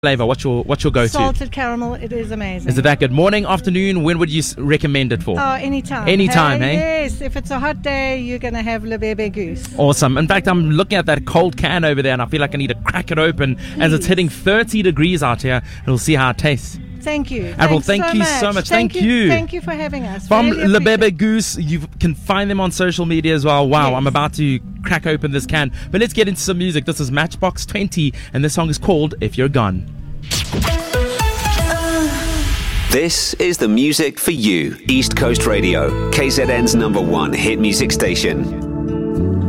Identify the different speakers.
Speaker 1: flavor? What's your go-to?
Speaker 2: Salted caramel. It is amazing.
Speaker 1: Is it that good? Morning, afternoon? When would you recommend it for?
Speaker 2: Oh, anytime.
Speaker 1: Anytime, eh?
Speaker 2: Yes. If it's a hot day, you're going to have Le Bebe Goose.
Speaker 1: Awesome. In fact, I'm looking at that cold can over there and I feel like I need to crack it open as it's hitting 30 degrees out here. And we'll see how it tastes.
Speaker 2: Thank you.
Speaker 1: Avril, thank you so much. Thank you.
Speaker 2: Thank you for having us.
Speaker 1: From
Speaker 2: Really
Speaker 1: Le
Speaker 2: appreciate
Speaker 1: Bebe
Speaker 2: it.
Speaker 1: Goose, you can find them on social media as well. Wow,
Speaker 2: Yes.
Speaker 1: I'm about to crack open this can. But let's get into some music. This is Matchbox 20 and this song is called If You're Gone.
Speaker 3: This is the music for you. East Coast Radio, KZN's #1 hit music station.